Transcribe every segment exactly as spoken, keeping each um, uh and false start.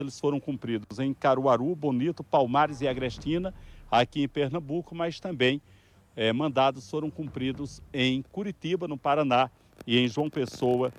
Eles foram cumpridos em Caruaru, Bonito, Palmares e Agrestina, aqui em Pernambuco, mas também é, mandados foram cumpridos em Curitiba, no Paraná, e em João Pessoa,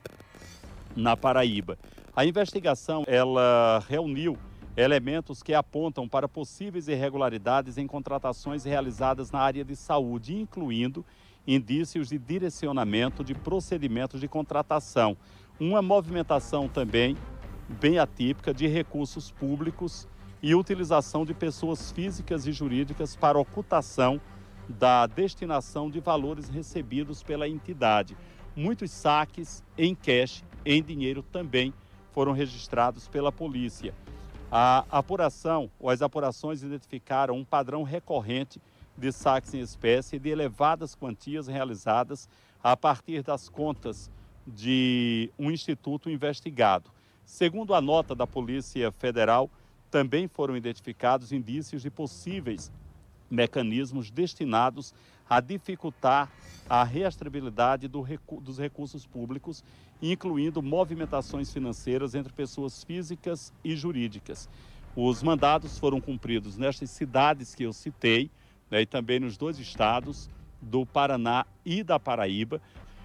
na Paraíba. A investigação, ela reuniu elementos que apontam para possíveis irregularidades em contratações realizadas na área de saúde, incluindo indícios de direcionamento de procedimentos de contratação. Uma movimentação também bem atípica de recursos públicos e utilização de pessoas físicas e jurídicas para ocultação da destinação de valores recebidos pela entidade. Muitos saques em cash, em dinheiro, também foram registrados pela polícia. A apuração, ou as apurações identificaram um padrão recorrente de saques em espécie de elevadas quantias realizadas a partir das contas de um instituto investigado. Segundo a nota da Polícia Federal, também foram identificados indícios de possíveis mecanismos destinados a dificultar a rastreabilidade do recu- dos recursos públicos, incluindo movimentações financeiras entre pessoas físicas e jurídicas. Os mandados foram cumpridos nestas cidades que eu citei, né, e também nos dois estados do Paraná e da Paraíba.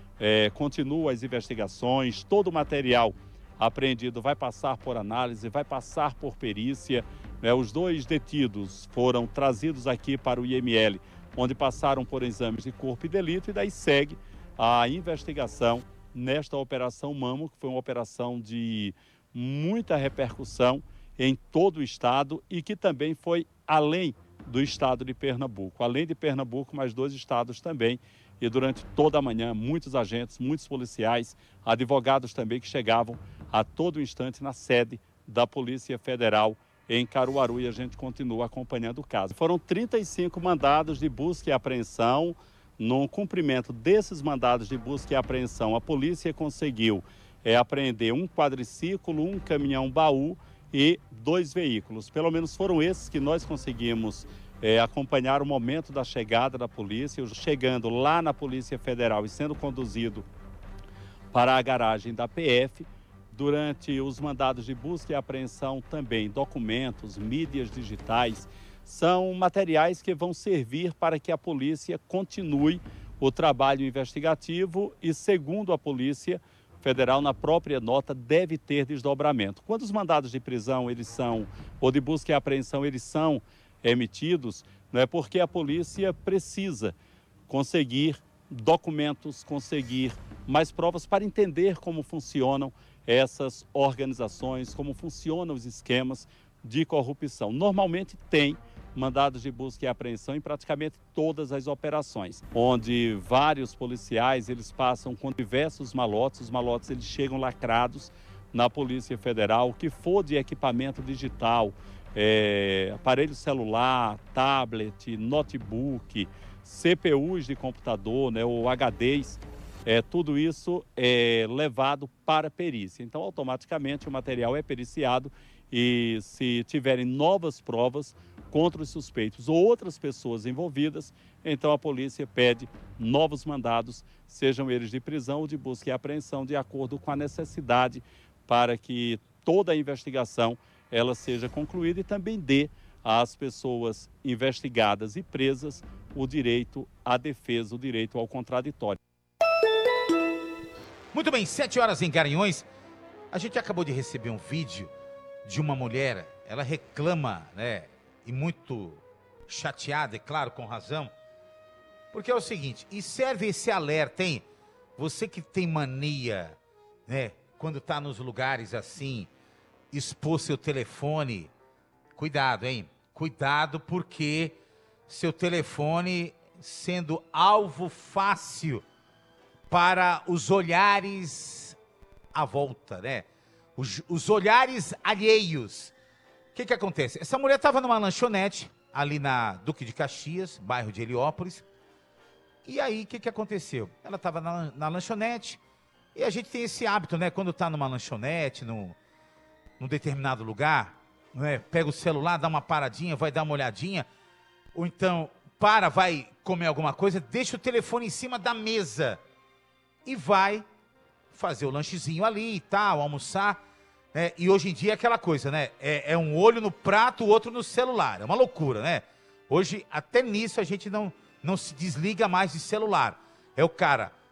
É, continuam as investigações, todo o material apreendido vai passar por análise, vai passar por perícia. Né? Os dois detidos foram trazidos aqui para o I M L, onde passaram por exames de corpo e delito, e daí segue a investigação nesta Operação Mamo, que foi uma operação de muita repercussão em todo o estado e que também foi além do estado de Pernambuco. Além de Pernambuco, mais dois estados também. E durante toda a manhã, muitos agentes, muitos policiais, advogados também que chegavam a todo instante na sede da Polícia Federal em Caruaru, e a gente continua acompanhando o caso. Foram trinta e cinco mandados de busca e apreensão. No cumprimento desses mandados de busca e apreensão, a polícia conseguiu é, apreender um quadriciclo, um caminhão-baú e dois veículos. Pelo menos foram esses que nós conseguimos é, acompanhar o momento da chegada da polícia, chegando lá na Polícia Federal e sendo conduzido para a garagem da P F. Durante os mandados de busca e apreensão também, documentos, mídias digitais, são materiais que vão servir para que a polícia continue o trabalho investigativo e, segundo a Polícia Federal, na própria nota, deve ter desdobramento. Quando os mandados de prisão, eles são, ou de busca e apreensão, eles são emitidos, não é porque a polícia precisa conseguir documentos, conseguir mais provas para entender como funcionam essas organizações, como funcionam os esquemas de corrupção. Normalmente tem mandados de busca e apreensão em praticamente todas as operações, onde vários policiais eles passam com diversos malotes, os malotes eles chegam lacrados na Polícia Federal, o que for de equipamento digital, é, aparelho celular, tablet, notebook, C P Us de computador, né, ou H Ds, é, tudo isso é levado para perícia. Então, automaticamente, o material é periciado e, se tiverem novas provas contra os suspeitos ou outras pessoas envolvidas, então a polícia pede novos mandados, sejam eles de prisão ou de busca e apreensão, de acordo com a necessidade, para que toda a investigação ela seja concluída e também dê às pessoas investigadas e presas o direito à defesa, o direito ao contraditório. Muito bem, sete horas em Garanhuns. A gente acabou de receber um vídeo de uma mulher, ela reclama, né, e muito chateada, é claro, com razão, porque é o seguinte, e serve esse alerta, hein? Você que tem mania, né, quando tá nos lugares assim, expor seu telefone, cuidado, hein? Cuidado, porque seu telefone sendo alvo fácil para os olhares à volta, né? Os, os olhares alheios. O que que acontece? Essa mulher estava numa lanchonete, ali na Duque de Caxias, bairro de Heliópolis. E aí, o que que aconteceu? Ela estava na, na lanchonete, e a gente tem esse hábito, né? Quando está numa lanchonete, num, num determinado lugar, não é? Pega o celular, dá uma paradinha, vai dar uma olhadinha, ou então para, vai comer alguma coisa, deixa o telefone em cima da mesa e vai fazer o lanchezinho ali e tal, almoçar. né? E hoje em dia é aquela coisa, né? É, é um olho no prato, o outro no celular. É uma loucura, né? Hoje, até nisso, a gente não, não se desliga mais de celular. É o cara